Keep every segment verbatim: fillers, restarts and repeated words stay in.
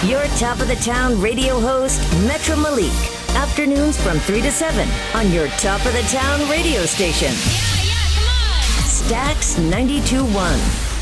Your top of the town radio host, Metro Malik. Afternoons from three to seven on your top of the town radio station. Yeah, yeah, come on. Stax ninety-two point one.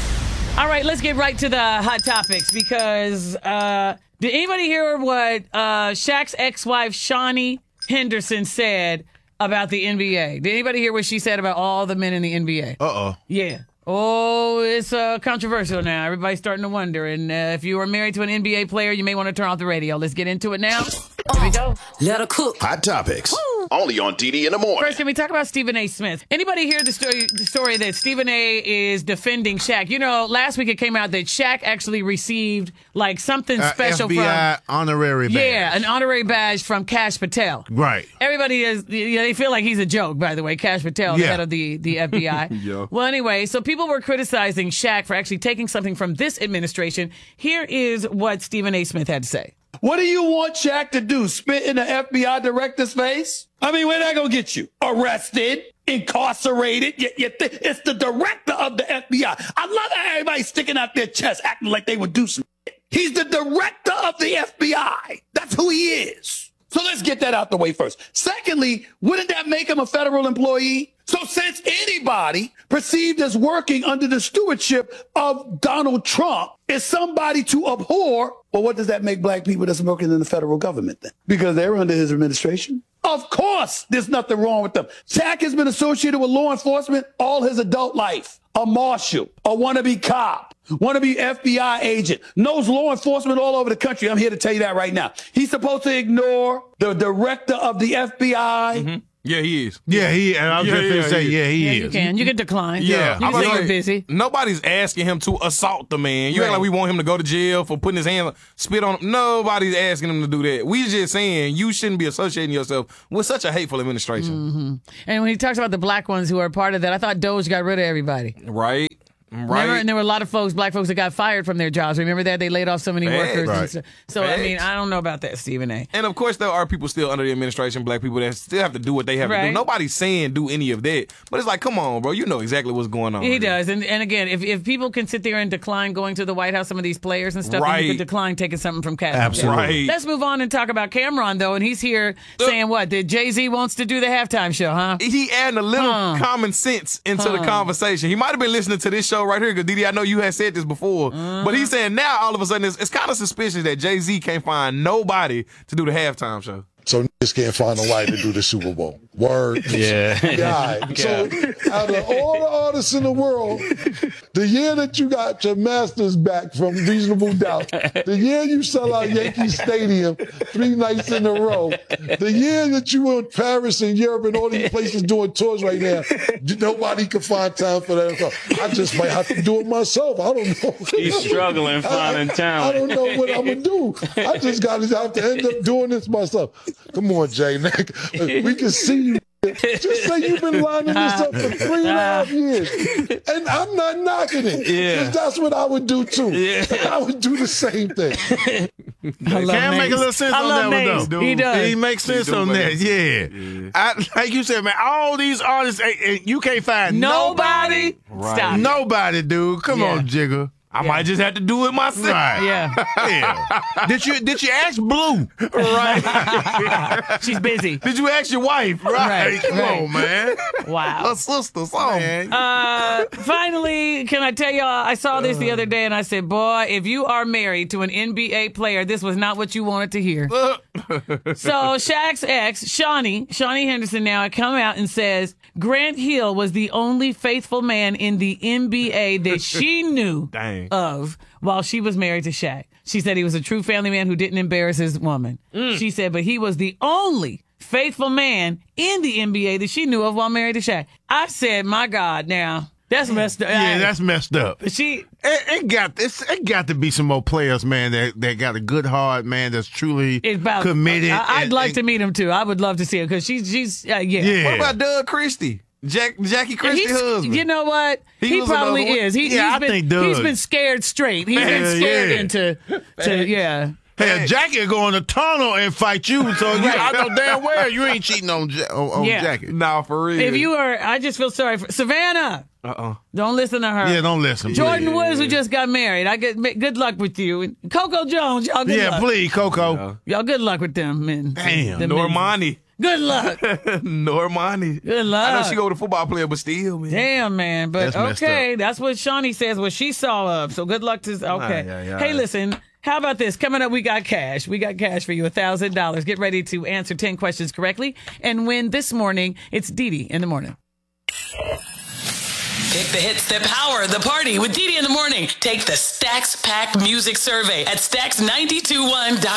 All right, let's get right to the hot topics because uh, did anybody hear what uh, Shaq's ex-wife, Shawnee Henderson, said about the N B A? Did anybody hear what she said about all the men in the N B A? Uh-oh. Yeah. Oh, it's uh, controversial now. Everybody's starting to wonder. And uh, if you are married to an N B A player, you may want to turn off the radio. Let's get into it now. Here we go. Let her cook. Hot Topics. Only on D D in the morning. First, can we talk about Stephen A. Smith? Anybody hear the story, the story that Stephen A. is defending Shaq? You know, last week it came out that Shaq actually received like something Uh, special F B I from honorary badge. yeah, an honorary badge from Kash Patel. Right. Everybody is, you know, they feel like he's a joke, by the way. Kash Patel, the Yeah. head of the, the F B I. Yeah. Well, anyway, so people were criticizing Shaq for actually taking something from this administration. Here is what Stephen A. Smith had to say. What do you want Shaq to do? Spit in the F B I director's face? I mean, where that gonna get you? Arrested? Incarcerated? You, you th- it's the director of the F B I. I love how everybody's sticking out their chest, acting like they would do some shit. He's the director of the F B I. That's who he is. So let's get that out the way first. Secondly, wouldn't that make him a federal employee? So since anybody perceived as working under the stewardship of Donald Trump is somebody to abhor, well, what does that make black people that's working in the federal government then? Because they're under his administration? Of course, there's nothing wrong with them. Shaq has been associated with law enforcement all his adult life. A marshal, a wannabe cop, wannabe F B I agent, knows law enforcement all over the country. I'm here to tell you that right now. He's supposed to ignore the director of the F B I. Mm-hmm. Yeah, he is. Yeah, he. And I was Yeah, just going yeah, to say, he yeah, he Yeah, is. you can. You can decline. Yeah, You I'm can say like, you're busy. Nobody's asking him to assault the man. You Right. act like we want him to go to jail for putting his hand, spit on him. Nobody's asking him to do that. We just saying you shouldn't be associating yourself with such a hateful administration. Mm-hmm. And when he talks about the black ones who are part of that, I thought Doge got rid of everybody. Right? Right. Remember, and there were a lot of folks, black folks, that got fired from their jobs. Remember that? They laid off so many Facts. workers. Right. And stuff. So, I Facts. mean, I don't know about that, Stephen A. And of course, there are people still under the administration, black people that still have to do what they have to Right. do. Nobody's saying do any of that. But it's like, come on, bro. You know exactly what's going on. He does. And and again, if, if people can sit there and decline going to the White House, some of these players and stuff, then you Right. could decline taking something from Kash. Absolutely. Right. Let's move on and talk about Cameron, though. And he's here saying what? That Jay-Z wants to do the halftime show, huh? He adding a little Huh. common sense into the Huh. conversation. He might have been listening to this show right here because, Didi, I know you had said this before, but he's saying now all of a sudden it's, it's kind of suspicious that Jay-Z can't find nobody to do the halftime show. So niggas can't find nobody to do the Super Bowl. Word. Yeah. God. So out of all the artists in the world, the year that you got your masters back from Reasonable Doubt, the year you sell out Yankee Stadium three nights in a row, the year that you were in Paris and Europe and all these places doing tours right now, nobody can find time for that. I just might have to do it myself. I don't know. He's struggling finding I, talent. I don't know what I'm going to do. I just got to have to end up doing this myself. Come on, Jay. Nick. We can see you. Just say you've been lining this up for three and a half years. And I'm not knocking it. Yeah. 'Cause that's what I would do too. Yeah. I would do the same thing. I love Can make a Mace. little sense I on love that one, Mace. though. He does. He makes sense do on make that, yeah. I, like you said, man, all these artists, eh, eh, you can't find Nobody? Right. Stop. nobody, dude. Come Yeah. on, Jigger. I might just have to do it myself. Right. Yeah. Yeah. Did you did you ask Blue? Right. She's busy. Did you ask your wife? Right, Come right. on, man. Wow. Her sister, something. Uh, finally, can I tell y'all, I saw this the other day and I said, boy, if you are married to an N B A player, this was not what you wanted to hear. So Shaq's ex, Shawnee, Shawnee Henderson now had come out and says Grant Hill was the only faithful man in the N B A that she knew Dang. of while she was married to Shaq. She said he was a true family man who didn't embarrass his woman. She said, but he was the only faithful man in the N B A that she knew of while married to Shaq. I said, my God, now that's messed up. Yeah, that's messed up. She. It, it got it's, it got to be some more players, man. That that got a good heart, man. That's truly It's about, committed. I, I'd and- like and- to meet him too. I would love to see him because she's she's uh, yeah. Yeah. What about Doug Christie? Jack, Jackie Christie's He's, husband. you know what? He He, was probably another one. is. He, Yeah, he's I been, think Doug. He's been scared straight. He's been Yeah, scared yeah. into, to, yeah. Hey, Jackie will go in the tunnel and fight you. So you, Right. I know damn well you ain't cheating on Ja- on, on Yeah. Jackie. Nah, for real. If you are, I just feel sorry for Savannah. Uh-uh. Don't listen to her. Yeah, don't listen. Jordan please. Woods, who just got married. I get good luck with you. And Coco Jones, y'all good Yeah, luck. please, Coco. Y'all good luck with them men. Damn. Them men. Normani. Good luck. Normani. Good luck. I know she go with a football player, but still, man. Damn, man. But That's messed okay, that's what Shawnee says, what she saw of. So good luck to. Okay. Aye, aye, aye. Hey, listen. How about this? Coming up, we got cash. We got cash for you, one thousand dollars. Get ready to answer ten questions correctly and win this morning. It's Dee Dee in the morning. Pick the hits that power the party with Dee Dee in the morning. Take the Stacks Pack Music Survey at stacks nine two one dot com.